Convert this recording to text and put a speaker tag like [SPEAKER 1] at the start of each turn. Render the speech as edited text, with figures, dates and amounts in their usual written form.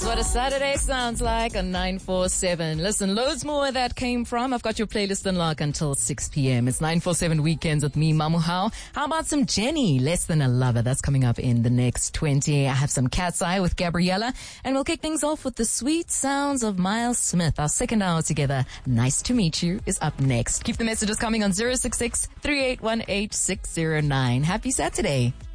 [SPEAKER 1] what a Saturday sounds like on 947. Listen, loads more where that came from. I've got your playlist unlocked until 6 p.m. It's 947 Weekends with me, Mamu Hao. How about some Jenny, Less Than a Lover? That's coming up in the next 20. I have some Cat's Eye with Gabriella, and we'll kick things off with the sweet sounds of Miles Smith. Our second hour together, Nice to Meet You, is up next. Keep the messages coming on 066 3818 609. Happy Saturday.